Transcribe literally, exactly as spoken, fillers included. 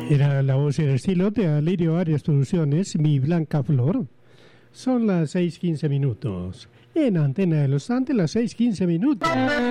Era la voz y el estilo de Alirio Arias Producciones, Mi Blanca Flor. Son las seis quince minutos. En Antena de los Andes, las seis quince minutos.